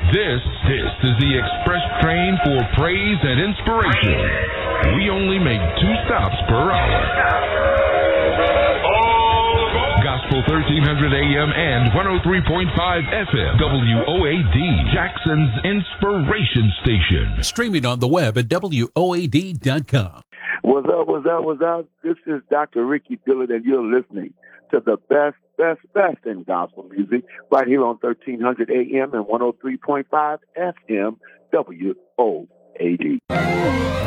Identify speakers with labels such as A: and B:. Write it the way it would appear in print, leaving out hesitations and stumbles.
A: This is the express train for praise and inspiration. We only make 2 stops per hour. Gospel 1300 AM and 103.5 FM. WOAD, Jackson's Inspiration Station.
B: Streaming on the web at WOAD.com.
C: What's up? This is Dr. Ricky Dillard, and you're listening to the best in gospel music right here on 1300 AM and 103.5 FM WOAD.